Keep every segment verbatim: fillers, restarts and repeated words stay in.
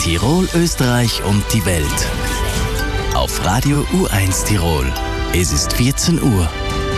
Tirol, Österreich und die Welt. Auf Radio U eins Tirol. Es ist vierzehn Uhr.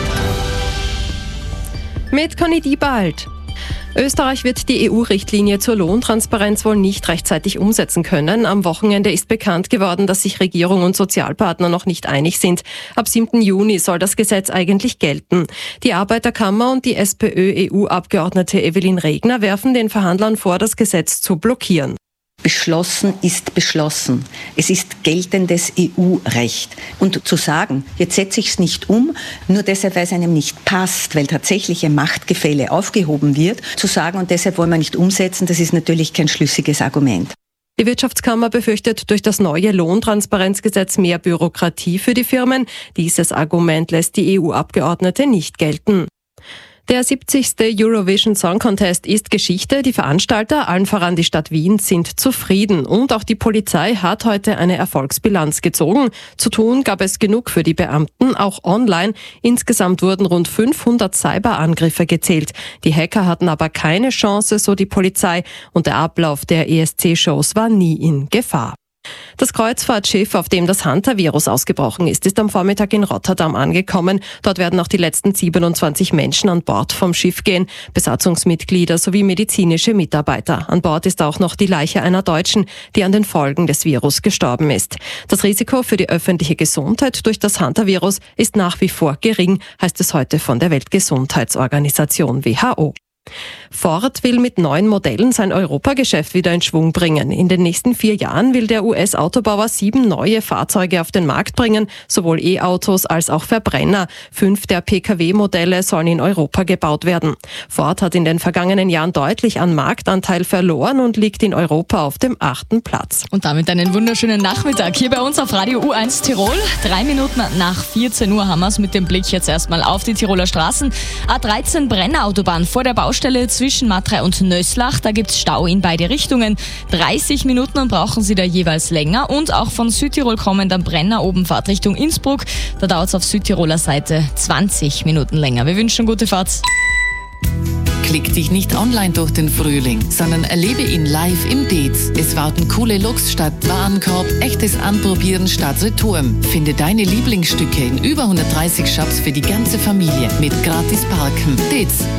Mit Conny Diebald. Österreich wird die E U-Richtlinie zur Lohntransparenz wohl nicht rechtzeitig umsetzen können. Am Wochenende ist bekannt geworden, dass sich Regierung und Sozialpartner noch nicht einig sind. Ab siebten Juni soll das Gesetz eigentlich gelten. Die Arbeiterkammer und die SPÖ-E U-Abgeordnete Evelyn Regner werfen den Verhandlern vor, das Gesetz zu blockieren. Beschlossen ist beschlossen. Es ist geltendes E U-Recht. Und zu sagen, jetzt setze ich es nicht um, nur deshalb, weil es einem nicht passt, weil tatsächliche Machtgefälle aufgehoben wird, zu sagen, und deshalb wollen wir nicht umsetzen, das ist natürlich kein schlüssiges Argument. Die Wirtschaftskammer befürchtet durch das neue Lohntransparenzgesetz mehr Bürokratie für die Firmen. Dieses Argument lässt die E U-Abgeordnete nicht gelten. Der siebzigste Eurovision Song Contest ist Geschichte. Die Veranstalter, allen voran die Stadt Wien, sind zufrieden. Und auch die Polizei hat heute eine Erfolgsbilanz gezogen. Zu tun gab es genug für die Beamten, auch online. Insgesamt wurden rund fünfhundert Cyberangriffe gezählt. Die Hacker hatten aber keine Chance, so die Polizei. Und der Ablauf der E S C-Shows war nie in Gefahr. Das Kreuzfahrtschiff, auf dem das Hantavirus ausgebrochen ist, ist am Vormittag in Rotterdam angekommen. Dort werden auch die letzten siebenundzwanzig Menschen an Bord vom Schiff gehen, Besatzungsmitglieder sowie medizinische Mitarbeiter. An Bord ist auch noch die Leiche einer Deutschen, die an den Folgen des Virus gestorben ist. Das Risiko für die öffentliche Gesundheit durch das Hantavirus ist nach wie vor gering, heißt es heute von der Weltgesundheitsorganisation W H O. Ford will mit neuen Modellen sein Europageschäft wieder in Schwung bringen. In den nächsten vier Jahren will der U S-Autobauer sieben neue Fahrzeuge auf den Markt bringen, sowohl E-Autos als auch Verbrenner. Fünf der P K W-Modelle sollen in Europa gebaut werden. Ford hat in den vergangenen Jahren deutlich an Marktanteil verloren und liegt in Europa auf dem achten Platz. Und damit einen wunderschönen Nachmittag hier bei uns auf Radio U eins Tirol. Drei Minuten nach vierzehn Uhr haben wir es mit dem Blick jetzt erstmal auf die Tiroler Straßen. A dreizehn Brennerautobahn vor der Baustelle zwischen Matrei und Nöslach, da gibt's Stau in beide Richtungen. dreißig Minuten brauchen Sie da jeweils länger. Und auch von Südtirol kommend am Brenner oben Fahrt Richtung Innsbruck, da dauert's auf Südtiroler Seite zwanzig Minuten länger. Wir wünschen gute Fahrt. Klick dich nicht online durch den Frühling, sondern erlebe ihn live im Dez. Es warten coole Looks statt Warenkorb, echtes Anprobieren statt Return. Finde deine Lieblingsstücke in über hundertdreißig Shops für die ganze Familie mit gratis Parken. Dez.